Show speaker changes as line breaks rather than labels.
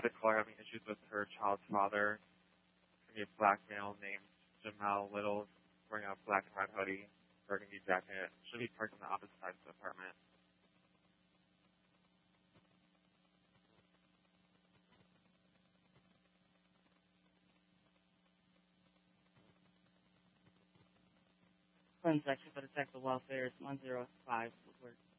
Declare having issues with her child's father. It's going to be a black male named Jamal Little, wearing a black and red hoodie, burgundy jacket. Should be parked on the opposite side of the apartment.
Friends section for the sexual welfare is 105 Woodward.